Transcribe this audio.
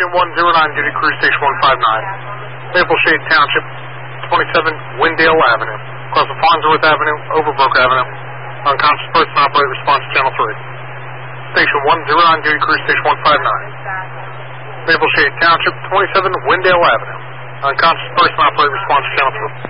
109, duty crew station 159. Maple Shade Township, 27 Windale Avenue. Across the Farnsworth Avenue, Overbrook Avenue. Unconscious person, operator response to channel 3. Station 109, duty crew station 159. Maple Shade Township, 27 Windale Avenue. Unconscious person, operator response to channel 3.